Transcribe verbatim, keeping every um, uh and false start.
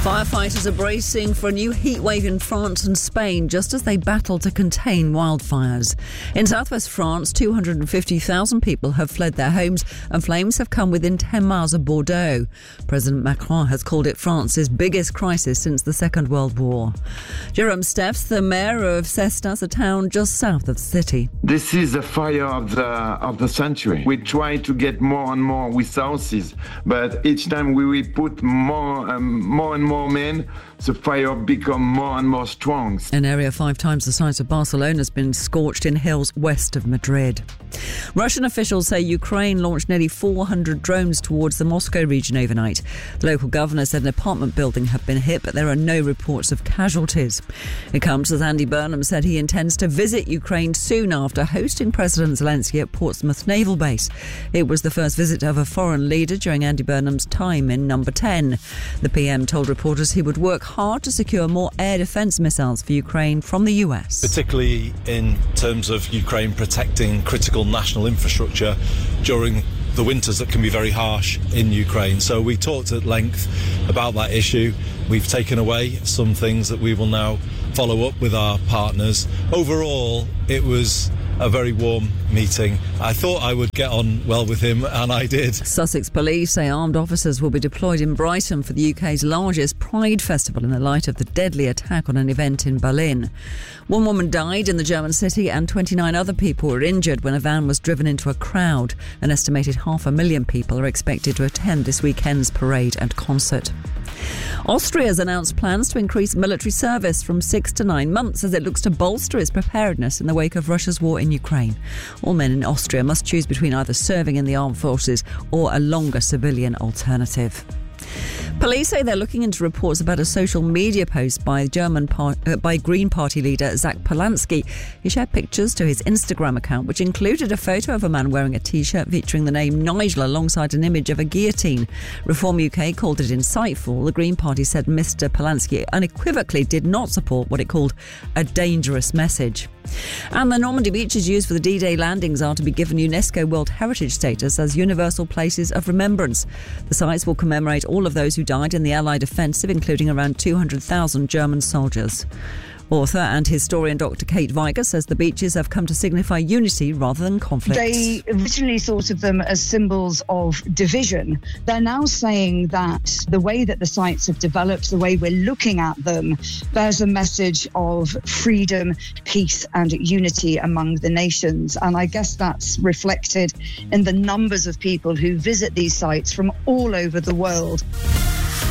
Firefighters are bracing for a new heatwave in France and Spain just as they battle to contain wildfires. In southwest France, two hundred fifty thousand people have fled their homes and flames have come within ten miles of Bordeaux. President Macron has called it France's biggest crisis since the Second World War. Jérôme Steffes, the mayor of Cestas, a town just south of the city. This is the fire of the of the century. We try to get more and more resources, but each time we will put more, um, more and more more men, the fire become more and more strong. An area five times the size of Barcelona has been scorched in hills west of Madrid. Russian officials say Ukraine launched nearly four hundred drones towards the Moscow region overnight. The local governor said an apartment building had been hit, but there are no reports of casualties. It comes as Andy Burnham said he intends to visit Ukraine soon after hosting President Zelensky at Portsmouth Naval Base. It was the first visit of a foreign leader during Andy Burnham's time in Number ten. The P M told reporters he would work hard to secure more air defence missiles for Ukraine from the U S. Particularly in terms of Ukraine protecting critical national infrastructure during the winters that can be very harsh in Ukraine. So we talked at length about that issue. We've taken away some things that we will now follow up with our partners. Overall, it was a very warm meeting. I thought I would get on well with him, and I did. Sussex police say armed officers will be deployed in Brighton for the U K's largest Pride festival in the light of the deadly attack on an event in Berlin. One woman died in the German city and twenty-nine other people were injured when a van was driven into a crowd. An estimated half a million people are expected to attend this weekend's parade and concert. Austria has announced plans to increase military service from six to nine months as it looks to bolster its preparedness in the wake of Russia's war in Ukraine. All men in Austria must choose between either serving in the armed forces or a longer civilian alternative. Police say they're looking into reports about a social media post by German par- uh, by Green Party leader Zach Polanski. He shared pictures to his Instagram account, which included a photo of a man wearing a T-shirt featuring the name Nigel alongside an image of a guillotine. Reform U K called it insightful. The Green Party said Mister Polanski unequivocally did not support what it called a dangerous message. And the Normandy beaches used for the D-Day landings are to be given UNESCO World Heritage status as universal places of remembrance. The sites will commemorate all of those who died in the Allied offensive, including around two hundred thousand German soldiers. Author and historian Doctor Kate Viger says the beaches have come to signify unity rather than conflict. They originally thought of them as symbols of division. They're now saying that the way that the sites have developed, the way we're looking at them, bears a message of freedom, peace and unity among the nations. And I guess that's reflected in the numbers of people who visit these sites from all over the world.